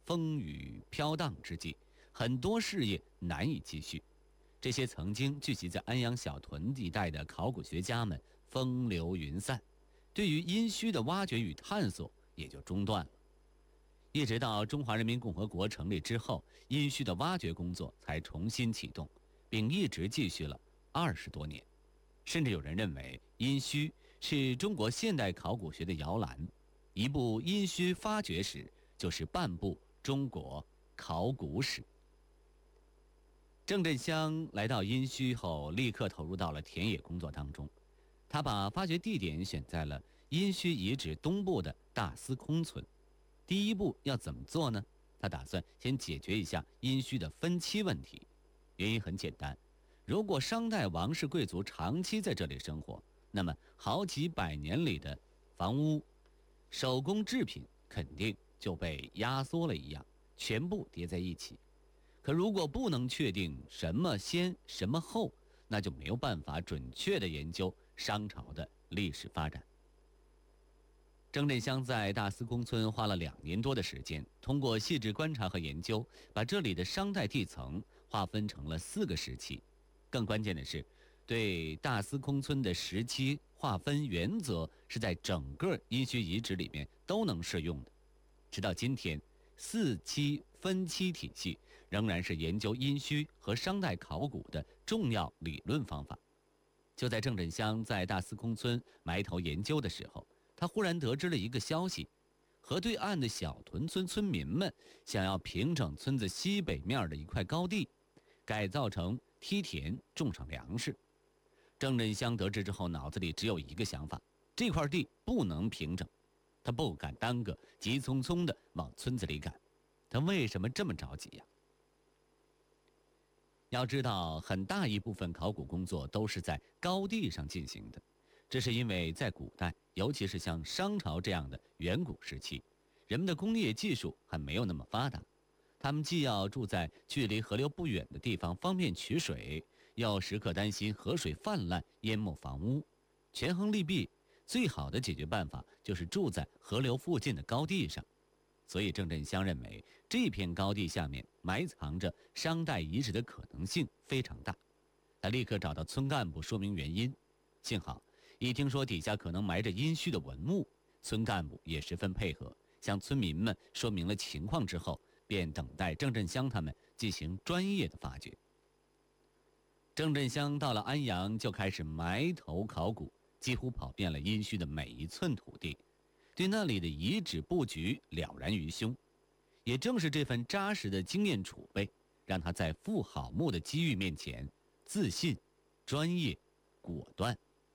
风雨飘荡之际，很多事业难以继续。这些曾经聚集在安阳小屯一带的考古学家们风流云散，对于殷墟的挖掘与探索也就中断了。一直到中华人民共和国成立之后，殷墟的挖掘工作才重新启动，并一直继续了20多年。甚至有人认为，殷墟是中国现代考古学的摇篮，一部殷墟发掘史就是半部中国考古史。郑振香来到殷墟后，立刻投入到了田野工作当中。他把发掘地点选在了殷墟遗址东部的大司空村。第一步要怎么做呢？他打算先解决一下殷墟的分期问题。原因很简单，如果商代王室贵族长期在这里生活，那么好几百年里的房屋、手工制品肯定就被压缩了一样，全部叠在一起。可如果不能确定什么先什么后，那就没有办法准确地研究商朝的历史发展。郑振香在大司空村花了2年多的时间，通过细致观察和研究，把这里的商代地层划分成了4个时期。更关键的是，对大司空村的时期划分原则是在整个殷墟遗址里面都能适用的。直到今天，4期分期体系仍然是研究殷墟和商代考古的重要理论方法。就在郑振香在大司空村埋头研究的时候，他忽然得知了一个消息，河对岸的小屯村村民们想要平整村子西北面的一块高地，改造成梯田，种上粮食。郑振香得知之后，脑子里只有一个想法：这块地不能平整。他不敢耽搁，急匆匆地往村子里赶。他为什么这么着急呀？要知道，很大一部分考古工作都是在高地上进行的。这是因为在古代，尤其是像商朝这样的远古时期，人们的工业技术还没有那么发达。他们既要住在距离河流不远的地方方便取水，又时刻担心河水泛滥淹没房屋。权衡利弊，最好的解决办法就是住在河流附近的高地上。所以郑振香认为，这片高地下面埋藏着商代遗址的可能性非常大。他立刻找到村干部说明原因。幸好一听说底下可能埋着殷墟的文物，村干部也十分配合，向村民们说明了情况之后，便等待郑振香他们进行专业的发掘。郑振香到了安阳就开始埋头考古，几乎跑遍了殷墟的每一寸土地，对那里的遗址布局了然于胸。也正是这份扎实的经验储备，让他在富好墓的机遇面前自信、专业、果断。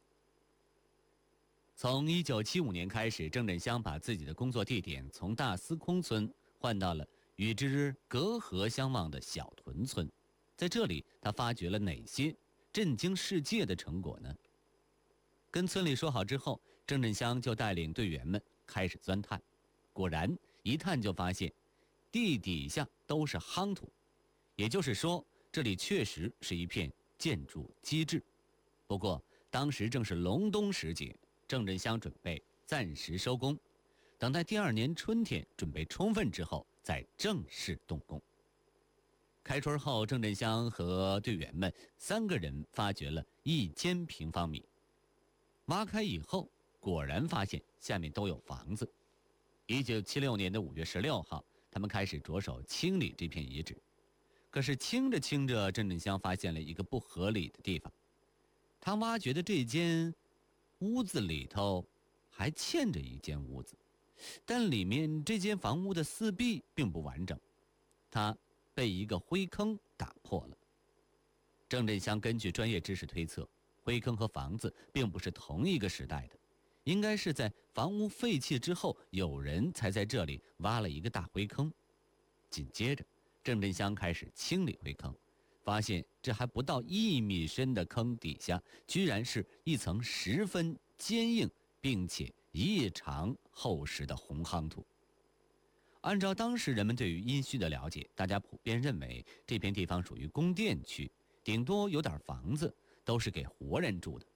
从1975年开始，郑振香把自己的工作地点从大司空村换到了与之隔河相望的小屯村。在这里，他发掘了哪些震惊世界的成果呢？跟村里说好之后，郑振香就带领队员们开始钻探。果然，一探就发现地底下都是夯土，也就是说，这里确实是一片建筑基质。不过，当时正是隆冬时节，郑振香准备暂时收工，等待第2年春天准备充分之后再正式动工。开春后，郑振香和队员们3个人发掘了1000平方米。挖开以后，果然发现下面都有房子。1976年5月16号，他们开始着手清理这片遗址。可是清着清着，郑振香发现了一个不合理的地方。他挖掘的这间屋子里头还嵌着一间屋子，但里面这间房屋的4壁并不完整，它被一个灰坑打破了。郑振香根据专业知识推测，灰坑和房子并不是同一个时代的，应该是在房屋废弃之后，有人才在这里挖了一个大灰坑。紧接着，郑振香开始清理灰坑，发现这还不到1米深的坑底下，居然是一层十分坚硬并且异常厚实的红夯土。按照当时人们对于殷墟的了解，大家普遍认为这片地方属于宫殿区，顶多有点房子，都是给活人住的。